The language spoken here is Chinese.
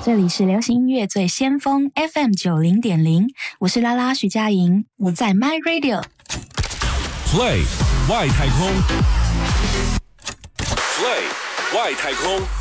这里是流行音乐最先锋 FM90.0， 我是拉拉徐佳莹，我在 My Radio。Play 外太空。